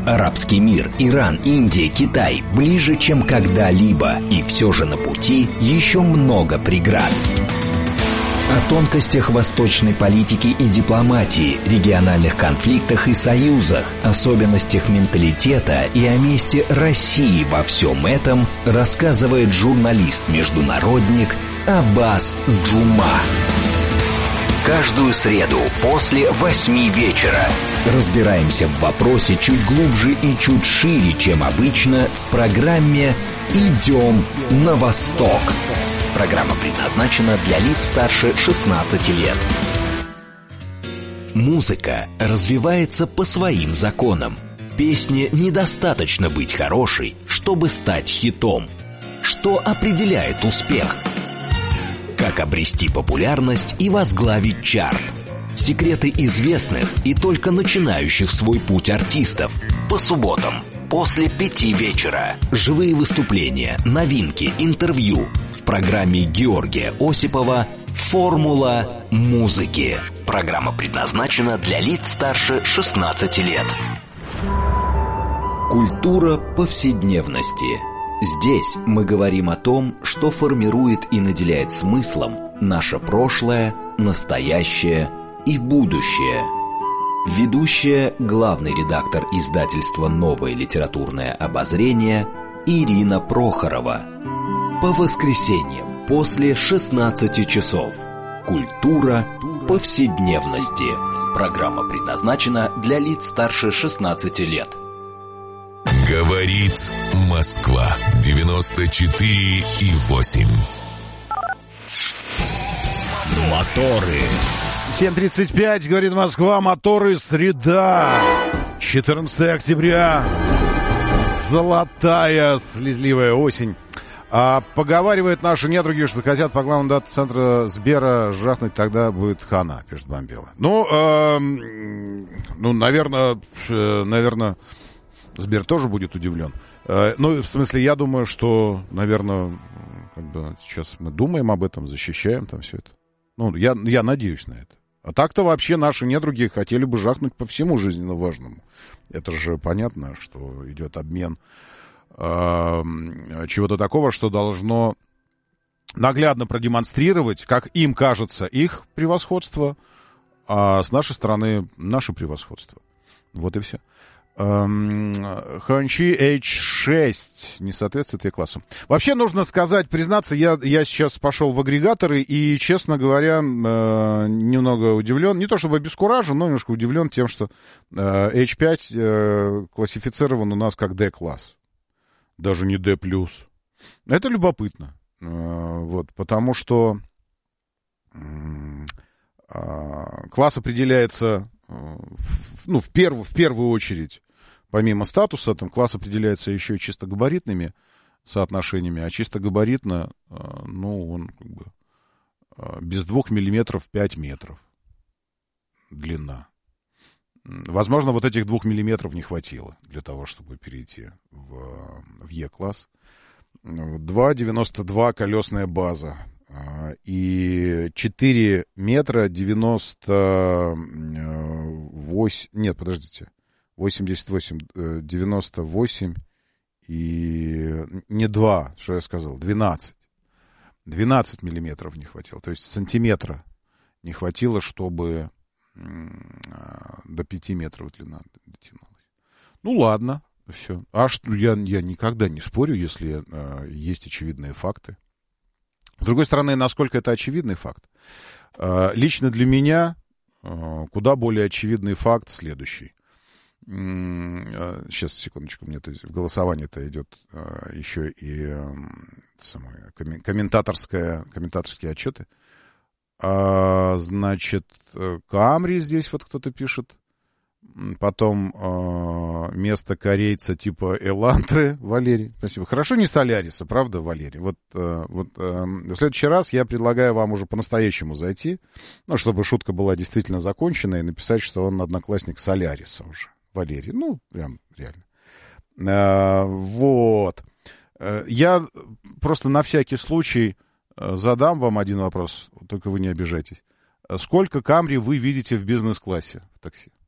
Арабский мир, Иран, Индия, Китай ближе, чем когда-либо. И все же на пути еще много преград. О тонкостях восточной политики и дипломатии, региональных конфликтах и союзах, особенностях менталитета и о месте России во всем этом рассказывает журналист-международник Аббас Джума. Каждую среду после 8 вечера разбираемся в вопросе чуть глубже и чуть шире, чем обычно, в программе «Идем на восток». Программа предназначена для лиц старше 16 лет. Музыка развивается по своим законам. Песне недостаточно быть хорошей, чтобы стать хитом. Что определяет успех? Как обрести популярность и возглавить чарт? Секреты известных и только начинающих свой путь артистов. По субботам после 5 вечера. Живые выступления, новинки, интервью. В программе Георгия Осипова «Формула музыки». Программа предназначена для лиц старше 16 лет. Культура повседневности. Здесь мы говорим о том, что формирует и наделяет смыслом наше прошлое, настоящее и будущее. Ведущая, главный редактор издательства «Новое литературное обозрение» Ирина Прохорова. По воскресеньям после 16 часов. Культура повседневности. Программа предназначена для лиц старше 16 лет. Говорит Москва 94,8. Моторы. 7:35, говорит Москва, моторы, среда. 14 октября. Золотая слезливая осень. Поговаривают наши недруги, что хотят по главному дата-центра Сбера жахнуть, тогда будет хана, пишет Бомбела. Наверное, Сбер тоже будет удивлен. В смысле, я думаю, что, наверное, сейчас мы думаем об этом, защищаем там все это. Я надеюсь на это. А так-то вообще наши недруги хотели бы жахнуть по всему жизненно важному. Это же понятно, что идет обмен чего-то такого, что должно наглядно продемонстрировать, как им кажется, их превосходство, а с нашей стороны наше превосходство. Вот и все. Ханчи H6 не соответствует E-классу. Вообще, нужно сказать, признаться, я сейчас пошел в агрегаторы и, честно говоря, немного удивлен. Не то чтобы обескуражен, но немножко удивлен тем, что H5 классифицирован у нас как D-класс. Даже не D+. Это любопытно. Потому что класс определяется, в первую очередь, помимо статуса, там класс определяется еще и чисто габаритными соотношениями, а чисто габаритно, он без 2 миллиметров 5 метров длина. Возможно, вот этих 2 миллиметров не хватило для того, чтобы перейти в Е-класс. 2,92 колесная база. И 4 метра 98... Нет, подождите. 88, 98 и... Не 2, что я сказал, 12. 12 миллиметров не хватило. То есть сантиметра не хватило, чтобы до 5 метров длина дотянулась. Ладно, все. А что, я никогда не спорю, если есть очевидные факты. С другой стороны, насколько это очевидный факт? Лично для меня куда более очевидный факт следующий. Сейчас, секундочку, мне в голосовании-то идет еще и комментаторские отчеты. Значит, Камри здесь вот кто-то пишет. Потом место корейца типа Элантры, Валерий. Спасибо. Хорошо не Соляриса, правда, Валерий? В следующий раз я предлагаю вам уже по-настоящему зайти, чтобы шутка была действительно закончена, и написать, что он одноклассник Соляриса уже. Валерий. Прям реально. Я просто на всякий случай задам вам один вопрос, только вы не обижайтесь. Сколько Камри вы видите в бизнес-классе в такси?